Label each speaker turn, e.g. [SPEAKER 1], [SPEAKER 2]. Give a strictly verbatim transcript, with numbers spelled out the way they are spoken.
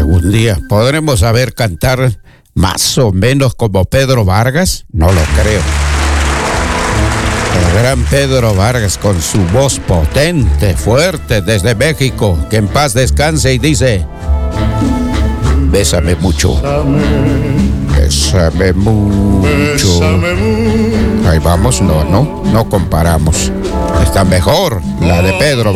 [SPEAKER 1] Algún día podremos saber cantar más o menos como Pedro Vargas. No lo creo. El gran Pedro Vargas con su voz potente, fuerte desde México, que en paz descanse, y dice: bésame mucho, bésame mucho. Ahí vamos, no, no, no comparamos. Está mejor la de Pedro